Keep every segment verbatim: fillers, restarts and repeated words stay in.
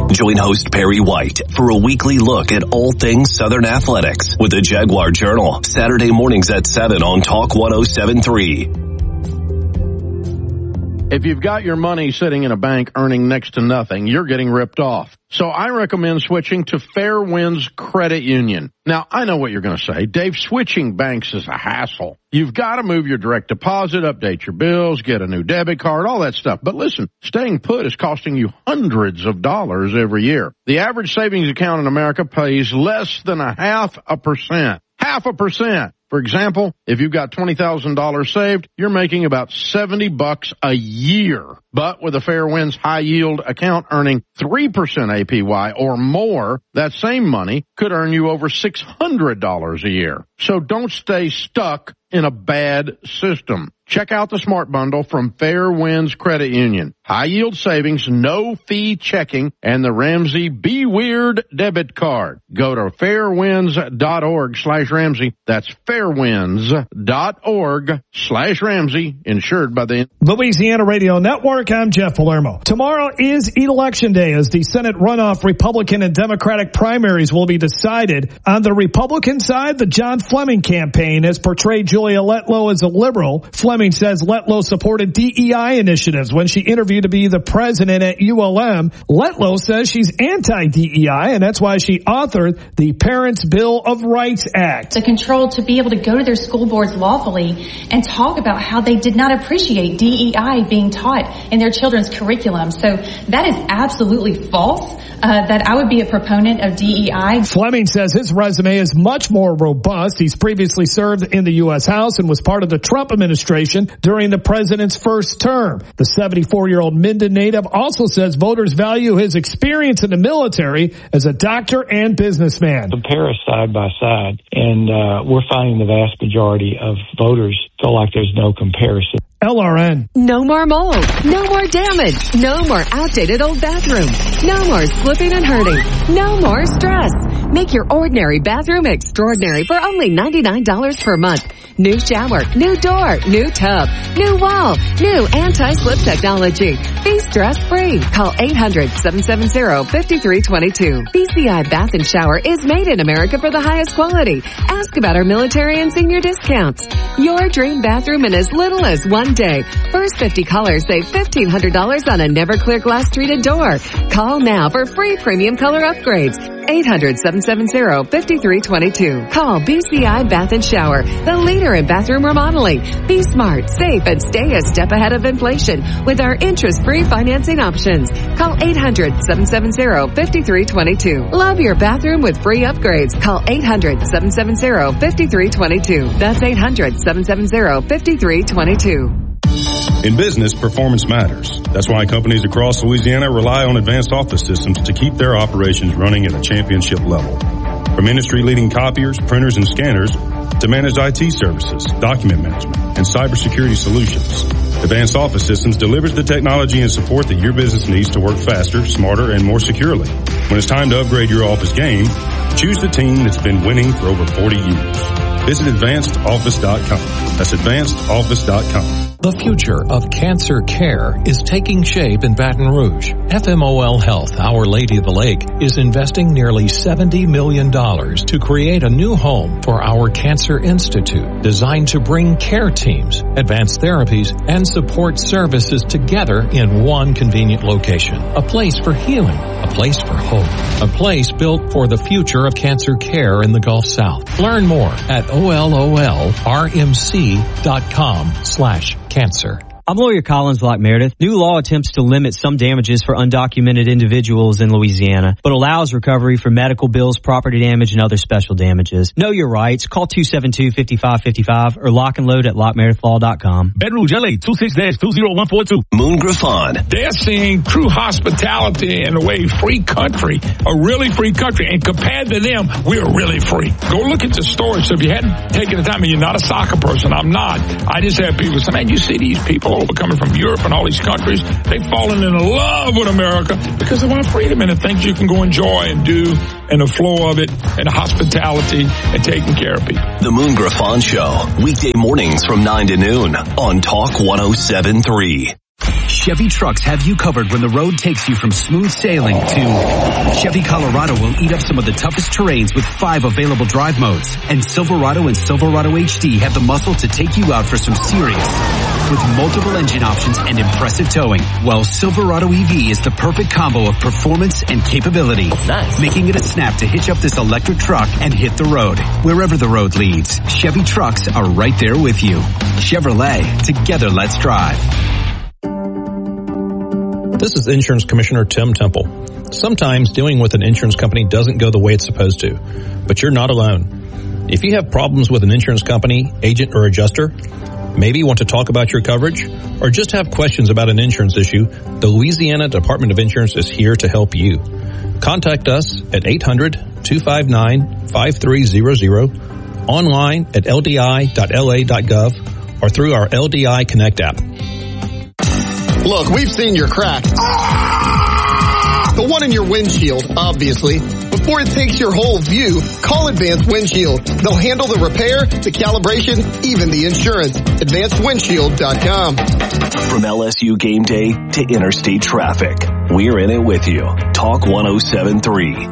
Join host Perry White for a weekly look at all things Southern athletics with the Jaguar Journal, Saturday mornings at seven on Talk one oh seven point three. If you've got your money sitting in a bank earning next to nothing, you're getting ripped off. So I recommend switching to Fairwinds Credit Union. Now, I know what you're going to say. Dave, switching banks is a hassle. You've got to move your direct deposit, update your bills, get a new debit card, all that stuff. But listen, staying put is costing you hundreds of dollars every year. The average savings account in America pays less than a half a percent. Half a percent. For example, if you've got twenty thousand dollars saved, you're making about seventy bucks a year. But with a Fairwinds high yield account earning three percent A P Y or more, that same money could earn you over six hundred dollars a year. So don't stay stuck in a bad system. Check out the Smart Bundle from Fairwinds Credit Union. High yield savings, no fee checking, and the Ramsey Be Weird debit card. Go to fairwinds.org slash Ramsey. That's fairwinds.org slash Ramsey, insured by the Louisiana Radio Network. I'm Jeff Palermo. Tomorrow is Election Day as the Senate runoff Republican and Democratic primaries will be decided. On the Republican side, the John Fleming campaign has portrayed Julia Letlow as a liberal. Fleming says Letlow supported D E I initiatives when she interviewed to be the president at U L M. Letlow says she's anti-D E I, and that's why she authored the Parents' Bill of Rights Act. The control to be able to go to their school boards lawfully and talk about how they did not appreciate D E I being taught in their children's curriculum. So that is absolutely false, uh, that I would be a proponent of D E I. Fleming says his resume is much more robust. He's previously served in the U S House and was part of the Trump administration during the president's first term. The seventy-four-year-old Minden native also says voters value his experience in the military as a doctor and businessman. Compare us side by side, and uh, we're finding the vast majority of voters feel like there's no comparison. L R N. No more mold. No more damage. No more outdated old bathroom. No more slipping and hurting. No more stress. Make your ordinary bathroom extraordinary for only ninety-nine dollars per month. New shower, new door, new tub, new wall, new anti-slip technology. Be stress-free. Call eight hundred, seven seven zero, five three two two. B C I Bath and Shower is made in America for the highest quality. Ask about our military and senior discounts. Your dream bathroom in as little as one day. First fifty callers save fifteen hundred dollars on a Never-Clear glass treated door. Call now for free premium color upgrades. eight hundred, seven seven zero, five three two two. Call B C I Bath and Shower, the leader in bathroom remodeling. Be smart, safe, and stay a step ahead of inflation with our interest-free financing options. Call eight hundred, seven seven zero, five three two two. Love your bathroom with free upgrades. Call eight hundred, seven seven zero, five three two two. That's eight hundred, seven seven zero, five three two two. In business, performance matters. That's why companies across Louisiana rely on Advanced Office Systems to keep their operations running at a championship level. From industry-leading copiers, printers, and scanners to managed I T services, document management, and cybersecurity solutions, Advanced Office Systems delivers the technology and support that your business needs to work faster, smarter, and more securely. When it's time to upgrade your office game, choose the team that's been winning for over forty years. Visit advanced office dot com. That's advanced office dot com. The future of cancer care is taking shape in Baton Rouge. F M O L Health, Our Lady of the Lake, is investing nearly seventy million dollars to create a new home for our Cancer Institute, designed to bring care teams, advanced therapies, and support services together in one convenient location. A place for healing, a place for hope, a place built for the future of cancer care in the Gulf South. Learn more at O L O L R M C dot com slash cancer. I'm lawyer Collins Block Meredith. New law attempts to limit some damages for undocumented individuals in Louisiana, but allows recovery for medical bills, property damage, and other special damages. Know your rights. Call two seven two, five five five five or lock and load at lock meredith law dot com. Baton Rouge, L A, two six two zero one four two. Moon Griffon. They're seeing true hospitality in a way, free country, a really free country. And compared to them, we're really free. Go look at the stores. So if you hadn't taken the time, and you're not a soccer person, I'm not. I just have people say, man, you see these people coming from Europe and all these countries, they've fallen in love with America because they want freedom and the things you can go enjoy and do and the flow of it and the hospitality and taking care of people. The Moon Griffon Show, weekday mornings from nine to noon on Talk one oh seven point three. Chevy trucks have you covered when the road takes you from smooth sailing to Chevy Colorado will eat up some of the toughest terrains with five available drive modes. And Silverado and Silverado H D have the muscle to take you out for some serious with multiple engine options and impressive towing. While Silverado E V is the perfect combo of performance and capability, nice. Making it a snap to hitch up this electric truck and hit the road. Wherever the road leads, Chevy trucks are right there with you. Chevrolet, together let's drive. This is Insurance Commissioner Tim Temple. Sometimes dealing with an insurance company doesn't go the way it's supposed to, but you're not alone. If you have problems with an insurance company, agent, or adjuster, maybe want to talk about your coverage, or just have questions about an insurance issue, the Louisiana Department of Insurance is here to help you. Contact us at eight hundred, two five nine, five three zero zero, online at l d i dot l a dot gov, or through our L D I Connect app. Look, we've seen your crack. The one in your windshield, obviously. Before it takes your whole view, call Advanced Windshield. They'll handle the repair, the calibration, even the insurance. advanced windshield dot com. From L S U game day to interstate traffic, we're in it with you. Talk one oh seven point three.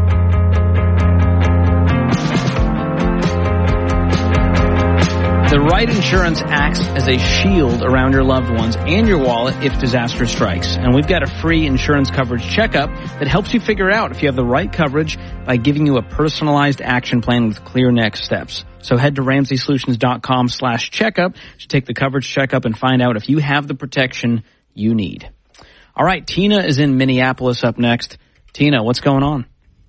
The right insurance acts as a shield around your loved ones and your wallet if disaster strikes. And we've got a free insurance coverage checkup that helps you figure out if you have the right coverage by giving you a personalized action plan with clear next steps. So head to ramsey solutions dot com slash checkup to take the coverage checkup and find out if you have the protection you need. All right, Tina is in Minneapolis up next. Tina, what's going on?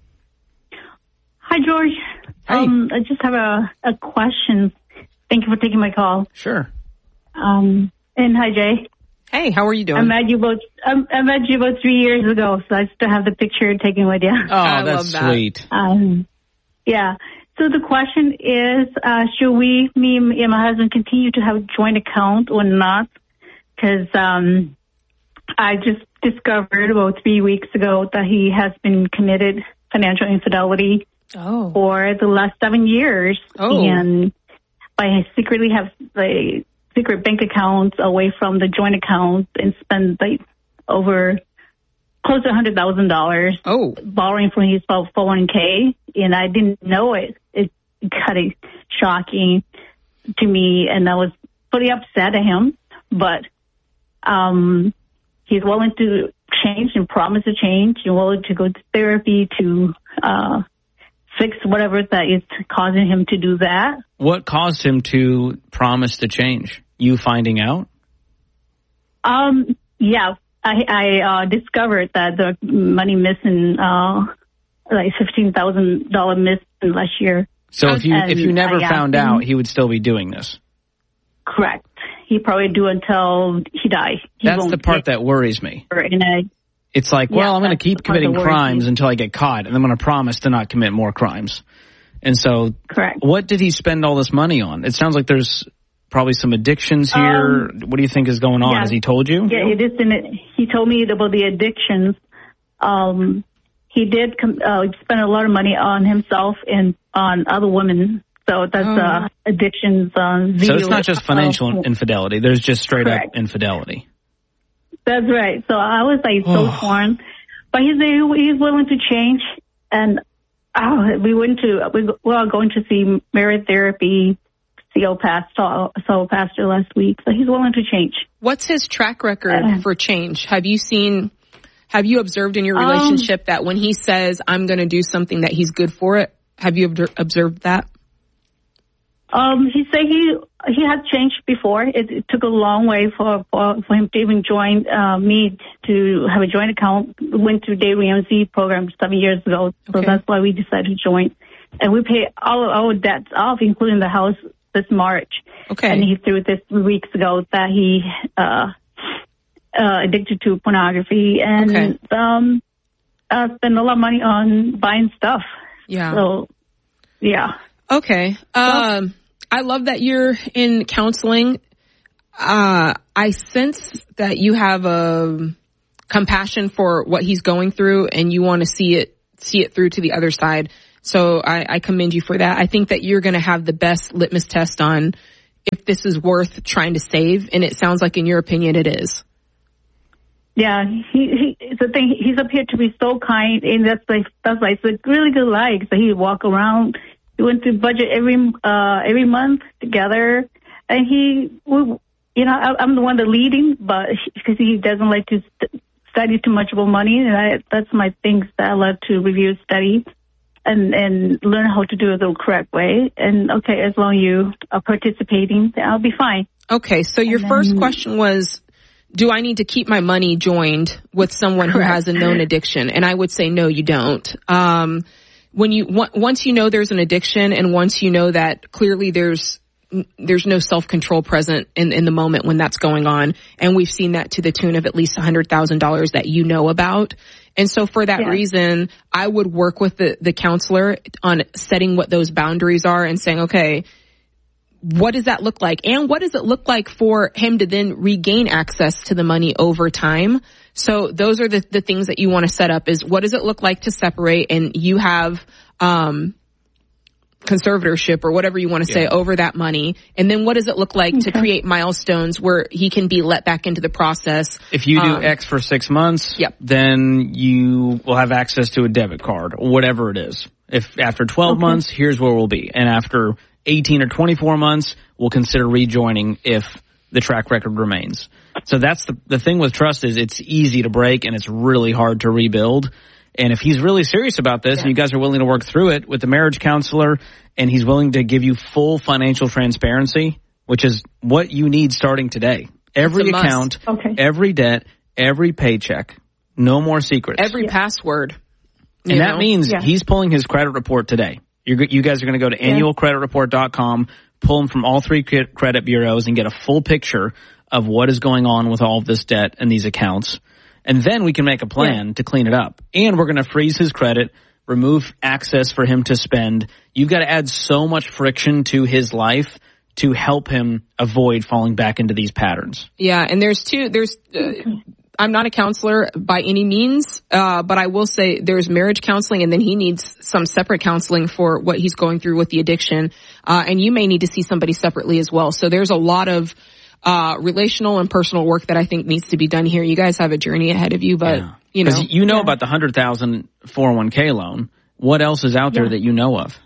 Hi, George. Hey. Um, I just have a, a question. Thank you for taking my call. Sure. Um, and hi, Jay. Hey, how are you doing? I met you both. I, I met you about three years ago, so I still have the picture taken with you. Oh, I that's love that. sweet. Um, yeah. So the question is, uh, should we, me and my husband, continue to have a joint account or not? Because um, I just discovered about three weeks ago that he has been committed financial infidelity oh. for the last seven years. Oh. And I secretly have like secret bank accounts away from the joint account and spend like over close to a hundred thousand dollars. Oh, borrowing from his four oh one k, and I didn't know it. It's kind of shocking to me, and I was pretty upset at him. But um, he's willing to change and promise to change, and willing to go to therapy to uh, fix whatever that is causing him to do that. What caused him to promise to change? You finding out? Um, yeah, I, I uh, discovered that the money missing, uh, like fifteen thousand dollars missing last year. So if you And if you never I found asked him- out, he would still be doing this. Correct. He probably do until he dies. He That's won't the part pay that worries me. for in a, It's like, Yeah, well, I'm going to that's keep the part that committing worries crimes me. until I get caught, and I'm going to promise to not commit more crimes. And so, correct. what did he spend all this money on? It sounds like there's probably some addictions here. Um, what do you think is going on? yeah. Has he told you? Yeah, it is in it. He told me about the addictions. Um, he did com- uh, spend a lot of money on himself and on other women. So that's Oh. uh, addictions. Uh, So it's not just financial uh, infidelity. There's just straight Correct. up infidelity. That's right. So I was like so torn, but he's he's willing to change, and oh, we went to we we are going to see marriage therapy, C O pastor, so pastor last week. So he's willing to change. What's his track record Uh, for change? Have you seen, have you observed in your Um, relationship that when he says, I'm going to do something, that he's good for it? Have you ob- observed that? Um, he said he he had changed before. It, it took a long way for, for for him to even join uh, me to have a joint account. We went through Dave Ramsey program seven years ago, so Okay. that's why we decided to join. And we pay all of our debts off, including the house, this March. Okay. And he threw this three weeks ago that he uh, uh, addicted to pornography and Okay. um, uh, spent a lot of money on buying stuff. Yeah. So, yeah. Okay. Um, I love that you're in counseling. Uh, I sense that you have a compassion for what he's going through, and you want to see it see it through to the other side. So I, I commend you for that. I think that you're going to have the best litmus test on if this is worth trying to save, and it sounds like, in your opinion, it is. Yeah, he, he the thing. He's appeared to be so kind, and that's like that's like it's a really good like. So he walk around. We went through budget every uh every month together, and he, we, you know, I, I'm the one that leading, but because he doesn't like to st- study too much about money, and I, that's my things that I love to review, study, and and learn how to do it the correct way. And okay, as long as you are participating, then I'll be fine. Okay, so your then, first question was, do I need to keep my money joined with someone correct. Who has a known addiction? And I would say no, you don't. Um, when you w- once you know there's an addiction, and once you know that clearly there's there's no self-control present in, in the moment when that's going on, and we've seen that to the tune of at least one hundred thousand dollars that you know about. And so for that yeah. reason, I would work with the, the counselor on setting what those boundaries are and saying, okay, what does that look like? And what does it look like for him to then regain access to the money over time? So those are the, the things that you want to set up is what does it look like to separate, and you have, um, conservatorship or whatever you want to say yeah. over that money. And then what does it look like okay. to create milestones where he can be let back into the process? If you do um, X for six months, yep. then you will have access to a debit card or whatever it is. If after twelve okay. months, here's where we'll be. And after eighteen or twenty-four months, we'll consider rejoining if the track record remains. So that's the, the thing with trust is it's easy to break and it's really hard to rebuild. And if he's really serious about this yeah. and you guys are willing to work through it with the marriage counselor and he's willing to give you full financial transparency, which is what you need starting today. Every account, okay. every debt, every paycheck, no more secrets. Every yeah. password. And that know? means yeah. he's pulling his credit report today. You're, you guys are going to go to yeah. annual credit report dot com, pull them from all three credit bureaus and get a full picture of what is going on with all of this debt and these accounts. And then we can make a plan yeah. to clean it up. And we're going to freeze his credit, remove access for him to spend. You've got to add so much friction to his life to help him avoid falling back into these patterns. Yeah, and there's two, there's, uh, I'm not a counselor by any means, uh, but I will say there's marriage counseling, and then he needs some separate counseling for what he's going through with the addiction. Uh, and you may need to see somebody separately as well. So there's a lot of Uh, relational and personal work that I think needs to be done here. You guys have a journey ahead of you, but, yeah. you know. you know yeah. about the one hundred thousand four oh one k loan. What else is out there yeah. that you know of?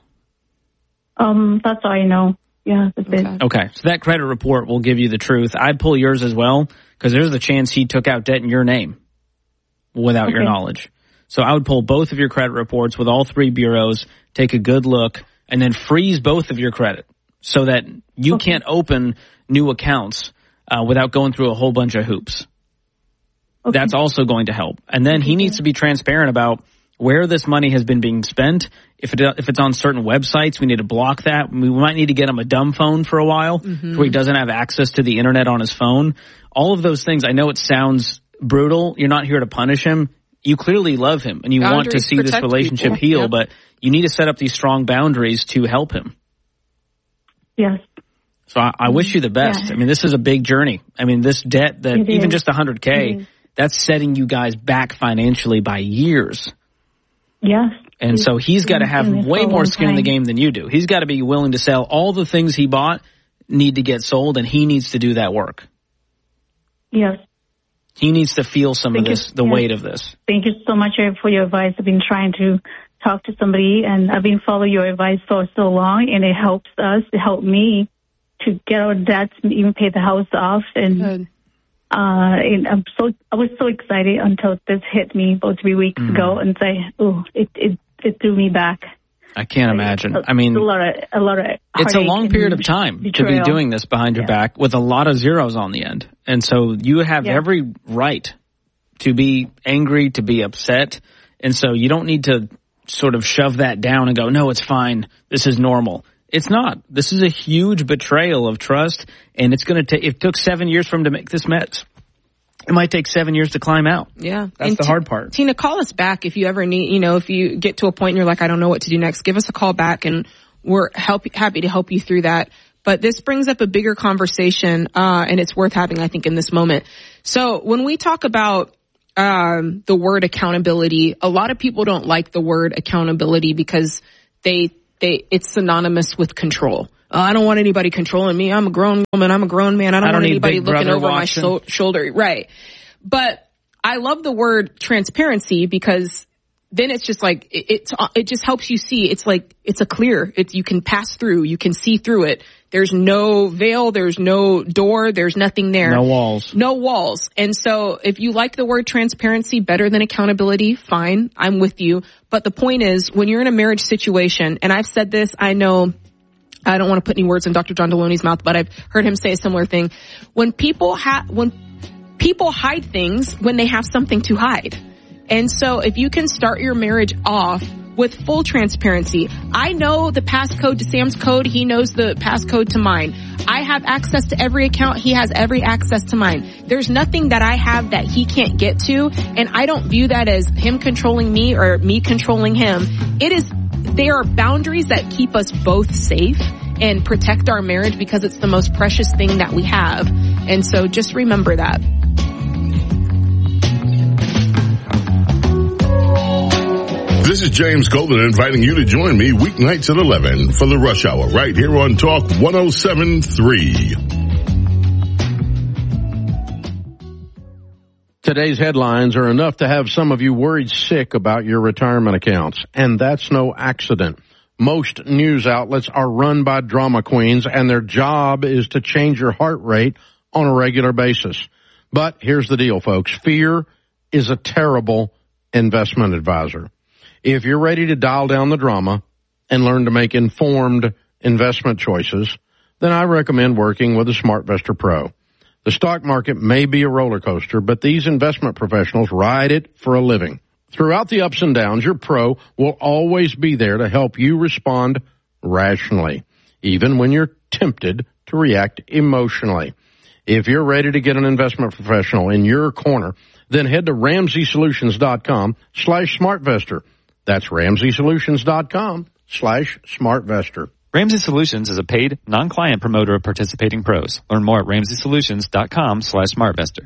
Um, that's all I know. Yeah, that's okay. it. Okay, so that credit report will give you the truth. I'd pull yours as well, because there's a chance he took out debt in your name without okay. your knowledge. So I would pull both of your credit reports with all three bureaus, take a good look, and then freeze both of your credit so that you okay. can't open new accounts uh, without going through a whole bunch of hoops. Okay. That's also going to help. And then he needs to be transparent about where this money has been being spent. If it if it's on certain websites, we need to block that. We might need to get him a dumb phone for a while mm-hmm. where he doesn't have access to the internet on his phone. All of those things, I know it sounds brutal. You're not here to punish him. You clearly love him and you boundaries want to see this relationship people. heal, yep. but you need to set up these strong boundaries to help him. Yes. So I, I wish you the best. Yeah. I mean, this is a big journey. I mean, this debt that it even is. just one hundred K, mm-hmm. that's setting you guys back financially by years. Yes. And so he's got to have way more skin time. in the game than you do. He's got to be willing to sell all the things he bought need to get sold, and he needs to do that work. Yes. He needs to feel some Thank of this, you. the yes. weight of this. Thank you so much for your advice. I've been trying to talk to somebody, and I've been following your advice for so long, and it helps us, it helped me to get our debts and even pay the house off. And, Good. uh, and I'm so, I was so excited until this hit me about three weeks mm. ago, and say, oh, it, it, it threw me back. I can't imagine. A, I mean, a lot of, a lot of it's a long period of time betrayal. to be doing this behind your yeah. back with a lot of zeros on the end. And so you have yeah. every right to be angry, to be upset. And so you don't need to sort of shove that down and go, no, it's fine. This is normal. It's not. This is a huge betrayal of trust, and it's going to take, it took seven years for him to make this mess. It might take seven years to climb out. Yeah. That's and the t- hard part. Tina, call us back if you ever need, you know, if you get to a point and you're like, I don't know what to do next, give us a call back and we're help, happy to help you through that. But this brings up a bigger conversation, uh, and it's worth having, I think, in this moment. So when we talk about um, the word accountability, a lot of people don't like the word accountability because they They, it's synonymous with control. Uh, I don't want anybody controlling me. I'm a grown woman. I'm a grown man. I don't, I don't want anybody looking over my so- shoulder. Right. But I love the word transparency because then it's just like, it, it, it just helps you see. It's like, it's a clear, it, you can pass through, you can see through it. There's no veil, there's no door, there's nothing there. No walls. No walls. And so if you like the word transparency better than accountability, fine, I'm with you. But the point is, when you're in a marriage situation, and I've said this, I know, I don't want to put any words in Doctor John Deloney's mouth, but I've heard him say a similar thing. When people have, when people hide things when they have something to hide. And so if you can start your marriage off with full transparency, I know the passcode to Sam's code. He knows the passcode to mine. I have access to every account. He has every access to mine. There's nothing that I have that he can't get to. And I don't view that as him controlling me or me controlling him. It is, there are boundaries that keep us both safe and protect our marriage because it's the most precious thing that we have. And so just remember that. This is James Golden inviting you to join me weeknights at eleven for the Rush Hour right here on Talk one oh seven point three. Today's headlines are enough to have some of you worried sick about your retirement accounts, and that's no accident. Most news outlets are run by drama queens, and their job is to change your heart rate on a regular basis. But here's the deal, folks. Fear is a terrible investment advisor. If you're ready to dial down the drama and learn to make informed investment choices, then I recommend working with a SmartVestor Pro. The stock market may be a roller coaster, but these investment professionals ride it for a living. Throughout the ups and downs, your pro will always be there to help you respond rationally, even when you're tempted to react emotionally. If you're ready to get an investment professional in your corner, then head to RamseySolutions.com slash SmartVestor. That's RamseySolutions.com slash SmartVestor. Ramsey Solutions is a paid, non-client promoter of participating pros. Learn more at RamseySolutions.com slash SmartVestor.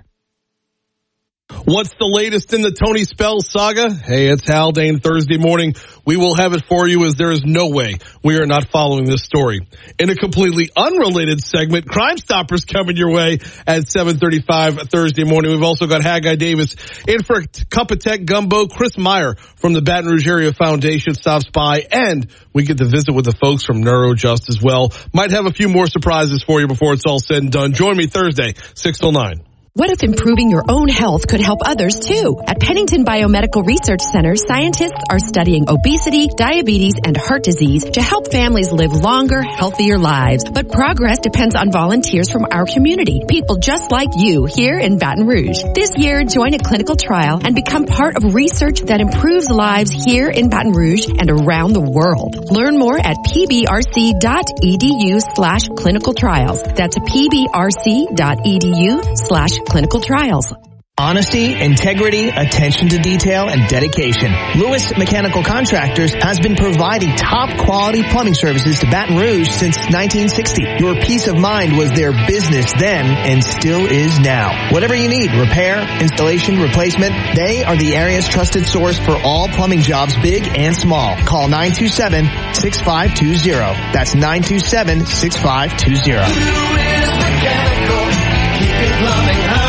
What's the latest in the Tony Spell saga? Hey, it's Haldane. Thursday morning. We will have it for you as there is no way we are not following this story. In a completely unrelated segment, Crime Stoppers coming your way at seven thirty-five Thursday morning. We've also got Haggai Davis in for a cup of tech gumbo. Chris Meyer from the Baton Rouge Area Foundation stops by, and we get to visit with the folks from NeuroJust as well. Might have a few more surprises for you before it's all said and done. Join me Thursday, six till nine. What if improving your own health could help others too? At Pennington Biomedical Research Center, scientists are studying obesity, diabetes, and heart disease to help families live longer, healthier lives. But progress depends on volunteers from our community, people just like you here in Baton Rouge. This year, join a clinical trial and become part of research that improves lives here in Baton Rouge and around the world. Learn more at pbrc.edu slash clinical trials. That's pbrc.edu slash clinical trials. Honesty, integrity, attention to detail, and dedication. Lewis Mechanical Contractors has been providing top quality plumbing services to Baton Rouge since nineteen sixty. Your peace of mind was their business then and still is now. Whatever you need, repair, installation, replacement, they are the area's trusted source for all plumbing jobs, big and small. Call nine two seven, six five two zero. That's nine two seven, six five two zero. Lewis Mechanical, keep your plumbing humming.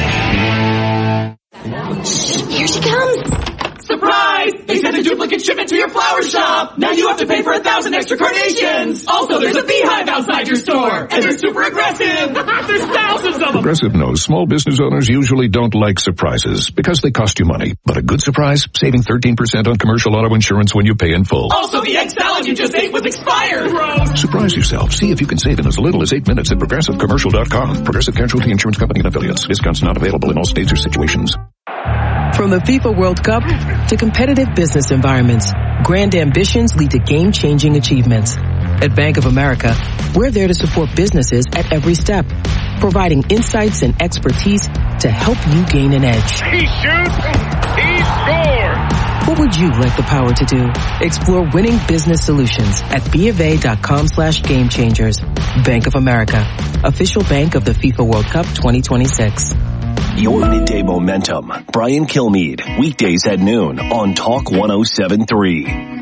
Here she comes. Surprise! They sent a duplicate shipment to your flower shop. Now you have to pay for a thousand extra carnations. Also, there's a beehive outside your store. And they're super aggressive. There's thousands of them. Progressive knows small business owners usually don't like surprises because they cost you money. But a good surprise, saving thirteen percent on commercial auto insurance when you pay in full. Also, the egg salad you just ate was expired. Gross. Surprise yourself. See if you can save in as little as eight minutes at progressive commercial dot com. Progressive Casualty Insurance Company and Affiliates. Discounts not available in all states or situations. From the FIFA World Cup to competitive business environments, grand ambitions lead to game-changing achievements. At Bank of America, we're there to support businesses at every step, providing insights and expertise to help you gain an edge. He shoots, he scores. What would you like the power to do? Explore winning business solutions at BofA.com slash game changers. Bank of America, official bank of the FIFA World Cup twenty twenty-six. Your midday momentum. Brian Kilmeade, weekdays at noon on Talk one oh seven point three.